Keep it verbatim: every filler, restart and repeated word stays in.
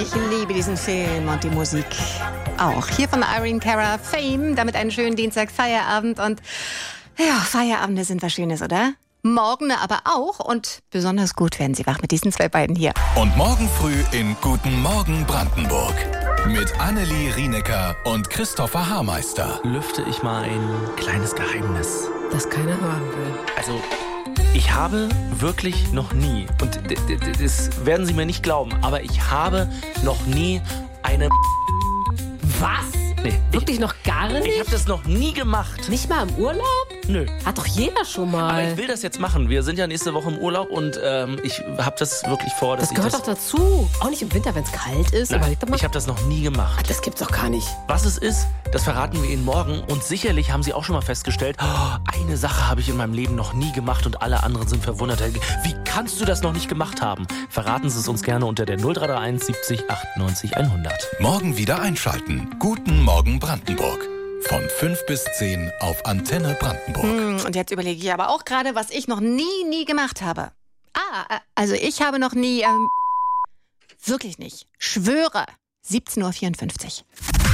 Ich liebe diesen Film und die Musik auch. Hier von Irene Cara, Fame, damit einen schönen Dienstag, Feierabend. Und ja, Feierabende sind was Schönes, oder? Morgen aber auch und besonders gut werden Sie wach mit diesen zwei beiden hier. Und morgen früh in Guten Morgen Brandenburg. Mit Annelie Rienecker und Christopher Haarmeister. Lüfte ich mal ein kleines Geheimnis. Das keiner hören will. Also, ich habe wirklich noch nie, und d- d- das werden Sie mir nicht glauben, aber ich habe noch nie eine... Was? Nee, Wirklich noch gar nicht? ich habe das noch nie gemacht. Nicht mal im Urlaub? Nö. Hat doch jeder schon mal. Aber ich will das jetzt machen. Wir sind ja nächste Woche im Urlaub und ähm, ich habe das wirklich vor, dass das gehört ich doch das... dazu. Auch nicht im Winter, wenn es kalt ist. Nein, Überleg doch mal. ich habe das noch nie gemacht. Das gibt's doch gar nicht. Was es ist, das verraten wir Ihnen morgen. Und sicherlich haben Sie auch schon mal festgestellt, oh, eine Sache habe ich in meinem Leben noch nie gemacht und alle anderen sind verwundert. Wie kannst du das noch nicht gemacht haben? Verraten Sie es uns gerne unter der null drei drei eins siebzig achtundneunzig hundert. Morgen wieder einschalten. Guten Morgen Brandenburg. Von fünf bis zehn auf Antenne Brandenburg. Hm, und jetzt überlege ich aber auch gerade, was ich noch nie, nie gemacht habe. Ah, also ich habe noch nie, ähm, wirklich nicht, schwöre, siebzehn Uhr vierundfünfzig.